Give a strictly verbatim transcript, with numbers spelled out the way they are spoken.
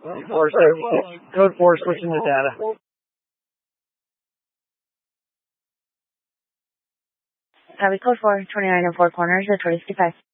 Four, code four, switching the data. Copy code four, twenty-nine and four corners, the twenty sixty-five.